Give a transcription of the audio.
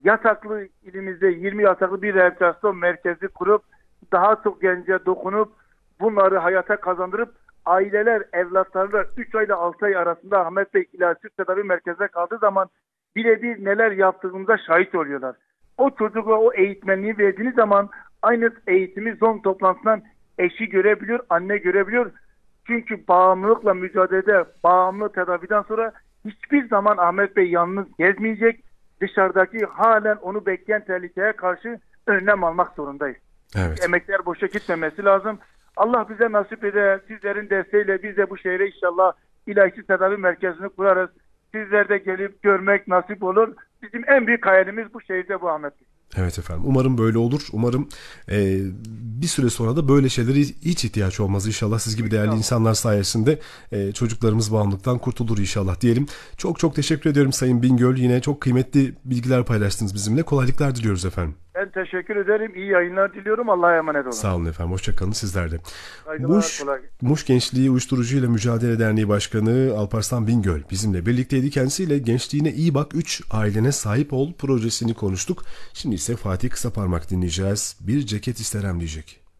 yataklı ilimizde 20 yataklı bir rehabilitasyon merkezi kurup daha çok gence dokunup bunları hayata kazandırıp aileler evlatlarıyla 3 ayla 6 ay arasında Ahmet Bey ilaç tedavi merkezine kaldığı zaman birebir neler yaptığımıza şahit oluyorlar. O çocukla o eğitmenliği verdiğiniz zaman aynı eğitimi zon toplantısından eşi görebiliyor, anne görebiliyor. Çünkü bağımlılıkla mücadelede, bağımlı tedaviden sonra hiçbir zaman Ahmet Bey yalnız gezmeyecek. Dışarıdaki halen onu bekleyen tehlikeye karşı önlem almak zorundayız. Evet. Emekler boşa gitmemesi lazım. Allah bize nasip eder. Sizlerin desteğiyle biz de bu şehre inşallah ilaçsız tedavi merkezini kurarız. Sizler de gelip görmek nasip olur. Bizim en büyük hayalimiz bu şehirde bu Ahmet Bey. Evet efendim. Umarım böyle olur. Umarım bir süre sonra da böyle şeylere hiç ihtiyaç olmaz. İnşallah siz gibi değerli insanlar sayesinde çocuklarımız bağımlılıktan kurtulur inşallah diyelim. Çok çok teşekkür ediyorum Sayın Bingöl. Yine çok kıymetli bilgiler paylaştınız bizimle. Kolaylıklar diliyoruz efendim. Ben teşekkür ederim. İyi yayınlar diliyorum. Allah'a emanet olun. Sağ olun efendim. Hoşçakalın sizler de. Saygılar, kolay gelsin. Muş Gençliği Uyuşturucuyla Mücadele Derneği Başkanı Alparslan Bingöl bizimle birlikteydi. Kendisiyle Gençliğine İyi Bak 3 Ailene Sahip Ol projesini konuştuk. Şimdi ise Fatih Kısaparmak dinleyeceğiz. Bir ceket isterem diyecek.